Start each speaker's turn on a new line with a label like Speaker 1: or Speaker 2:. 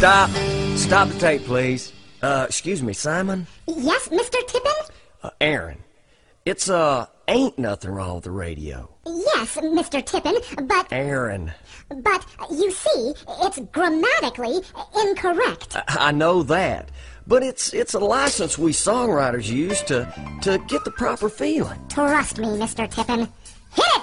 Speaker 1: Stop. Stop the tape, please. Excuse me, Simon?
Speaker 2: Yes, Mr. Tippin?
Speaker 1: Aaron. It's, ain't nothing wrong with the radio.
Speaker 2: Yes, Mr. Tippin, but...
Speaker 1: Aaron.
Speaker 2: But, you see, it's grammatically incorrect.
Speaker 1: I know that. But it's a license we songwriters use to get the proper feeling.
Speaker 2: Trust me, Mr. Tippin. Hit it!